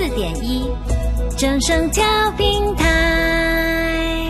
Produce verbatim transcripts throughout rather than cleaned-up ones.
四点一，正声调频台。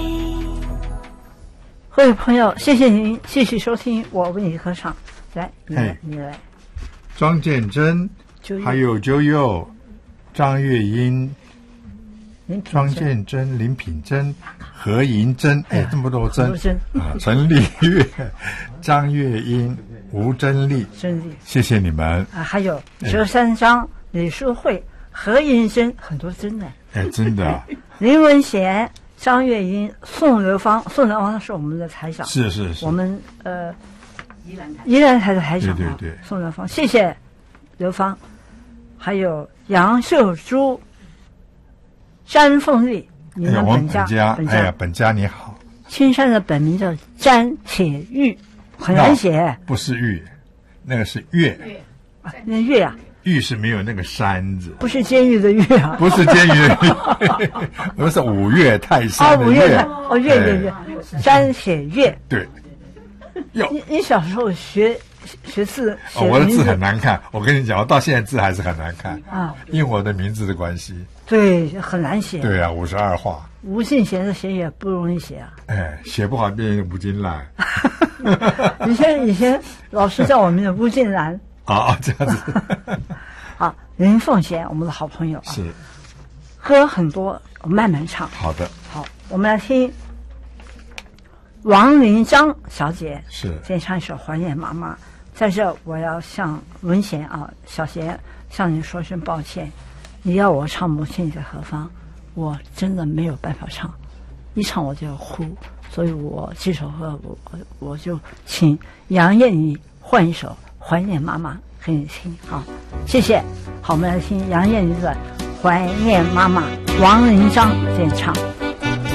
各位朋友，谢谢您继续收听我为你歌唱。来，你来，你来。 庄建真，还有周佑、张月英、庄建真、林品珍、何银珍，哎，这么多珍啊！陈丽月、张月英、吴珍丽， 珍丽， 谢谢你们啊！还有佘三章、李淑慧、何银珍，很多珍呢。 哎，真的、啊。 林文贤、张月英、宋流芳，宋流芳是我们的台长， 是是是， 我们呃宜兰台宜兰台的台长、啊， 对对对， 宋流芳，谢谢流芳，还有杨秀珠、詹凤丽，你们本家， 哎呀，本家，哎呀，本家你好。 青山的本名叫詹铁玉，很难写， 不是玉，那个是月， 啊、那月啊。 玉是没有那个山字， 不是监狱的狱啊， 不是监狱的狱，不是五岳泰山的岳， 哦，岳岳岳，詹写岳， 对。 你你小时候学学字， 哦，我的字很难看，我跟你讲，我到现在字还是很难看啊， 因为我的名字的关系。 对，很难写。 对啊，五十二画。 吴敬贤的写也不容易写啊。 哎，写不好变成吴金兰。 以前以前老师叫我们的吴金兰。 啊，这样子。 好，林凤贤，我们的好朋友、啊， 是歌很多，我慢慢唱。 好的， 好，我们来听王林章小姐是先唱一首《怀念妈妈》。在这，我要向文贤啊，小贤向你说声抱歉。你要我唱《母亲在何方》，我真的没有办法唱，一唱我就要哭，所以我这首歌我我就请杨燕妮换一首。怀念妈妈给你听，好，谢谢。好，我们来听杨燕妮的《怀念妈妈》，王林章演唱。